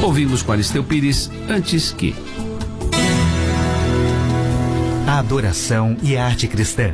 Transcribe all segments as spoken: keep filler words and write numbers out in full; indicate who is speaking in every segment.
Speaker 1: Ouvimos com Aristeu Pires, Antes Que.
Speaker 2: A adoração e a arte cristã.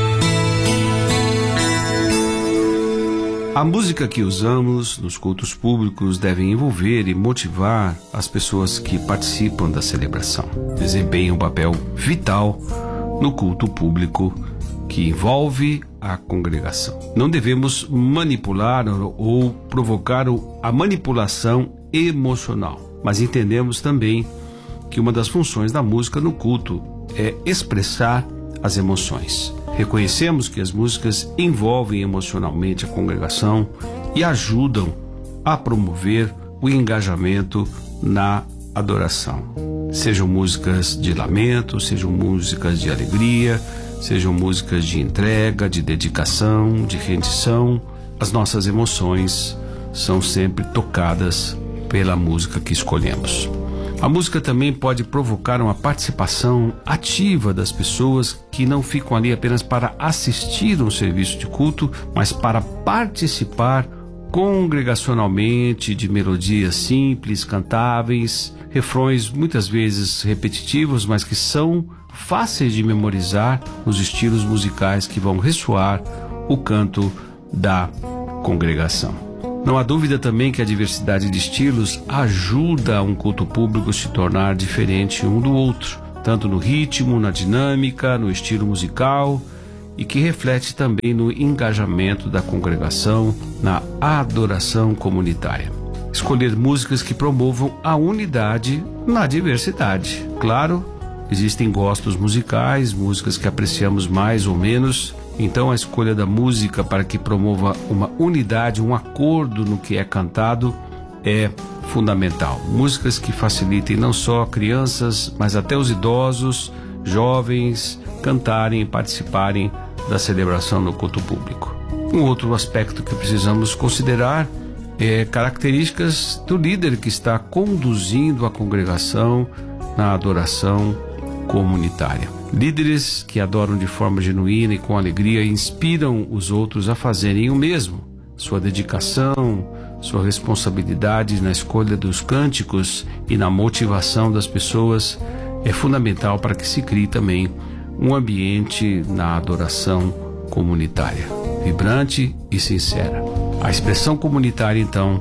Speaker 1: A música que usamos nos cultos públicos deve envolver e motivar as pessoas que participam da celebração. Desempenha um papel vital no culto público que envolve a congregação. Não devemos manipular ou provocar a manipulação emocional, mas entendemos também que uma das funções da música no culto é expressar as emoções. Reconhecemos que as músicas envolvem emocionalmente a congregação e ajudam a promover o engajamento na adoração. Sejam músicas de lamento, sejam músicas de alegria, sejam músicas de entrega, de dedicação, de rendição, as nossas emoções são sempre tocadas pela música que escolhemos. A música também pode provocar uma participação ativa das pessoas que não ficam ali apenas para assistir um serviço de culto, mas para participar congregacionalmente de melodias simples, cantáveis, refrões muitas vezes repetitivos, mas que são fáceis de memorizar nos estilos musicais que vão ressoar o canto da congregação. Não há dúvida também que a diversidade de estilos ajuda um culto público a se tornar diferente um do outro, tanto no ritmo, na dinâmica, no estilo musical, e que reflete também no engajamento da congregação, na adoração comunitária. Escolher músicas que promovam a unidade na diversidade. Claro, existem gostos musicais, músicas que apreciamos mais ou menos. Então a escolha da música para que promova uma unidade, um acordo no que é cantado é fundamental. Músicas que facilitem não só crianças, mas até os idosos, jovens, cantarem e participarem da celebração no culto público. Um outro aspecto que precisamos considerar é características do líder que está conduzindo a congregação na adoração comunitária. Líderes que adoram de forma genuína e com alegria inspiram os outros a fazerem o mesmo. Sua dedicação, sua responsabilidade na escolha dos cânticos e na motivação das pessoas é fundamental para que se crie também um ambiente na adoração comunitária, vibrante e sincera. A expressão comunitária, então,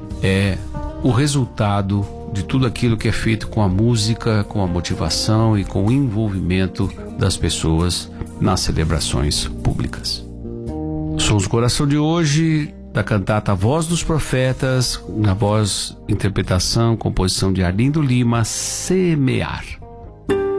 Speaker 1: é o resultado de tudo aquilo que é feito com a música, com a motivação e com o envolvimento das pessoas nas celebrações públicas. Sons do Coração de hoje, da cantata Voz dos Profetas, na voz, interpretação, composição de Arlindo Lima, Semear.